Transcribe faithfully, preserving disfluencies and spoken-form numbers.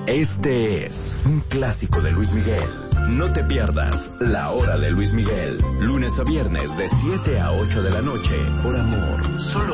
Este es un clásico de Luis Miguel. No te pierdas La Hora de Luis Miguel, lunes a viernes de siete a ocho de la noche, por Amor. Solo